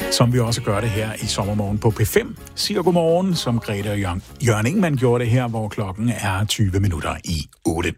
Som vi også gør det her i sommermorgen på P5. Siger godmorgen, som Grete og Jørgen Ingmann gjorde det her, hvor klokken er 20 minutter i 8.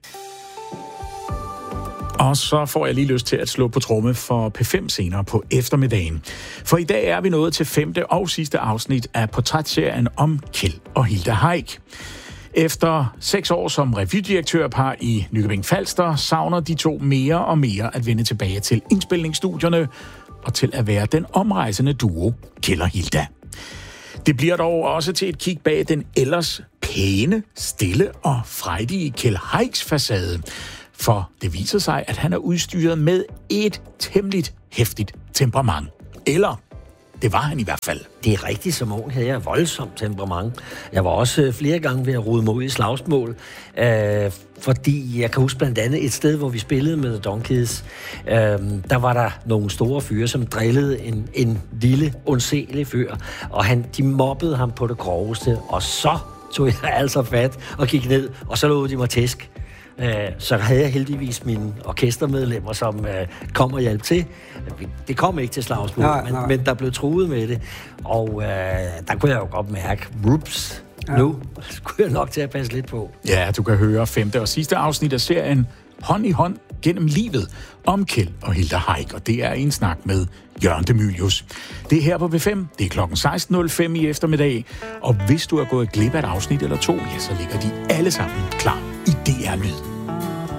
Og så får jeg lige lyst til at slå på tromme for P5 senere på eftermiddagen. For i dag er vi nået til 5. og sidste afsnit af portrætserien om Kjeld og Hilda Heick. Efter 6 år som revydirektørpar i Nykøbing Falster, savner de to mere og mere at vende tilbage til indspilningsstudierne og til at være den omrejsende duo Kjeld og Hilda. Det bliver dog også til et kig bag den ellers pæne, stille og frejdige Kjeld Heick's facade. For det viser sig, at han er udstyret med et temmelig heftigt temperament. Eller det var han i hvert fald. Det er rigtigt, som ung havde jeg voldsomt temperament. Jeg var også flere gange ved at rode mig ud i slagsmål, fordi jeg kan huske blandt andet et sted, hvor vi spillede med The Donkeys. Der var der nogle store fyre, som drillede en lille, undselig fyr, og de mobbede ham på det groveste, og så tog jeg altså fat og gik ned, og så lod de mig tæsk. Så havde jeg heldigvis mine orkestermedlemmer, som kom og hjalp til. Det kom ikke til slagsmål, men der blev truet med det. Og der kunne jeg jo godt mærke, whoops, nu skulle jeg nok til at passe lidt på. Ja, du kan høre 5. og sidste afsnit af serien Hånd i hånd gennem livet om Kjeld og Hilda Heick, og det er en snak med Jørgen de Mylius. Det er her på B5, det er klokken 16.05 i eftermiddag, og hvis du er gået glip af et afsnit eller to, ja, så ligger de alle sammen klar i DR Lyd.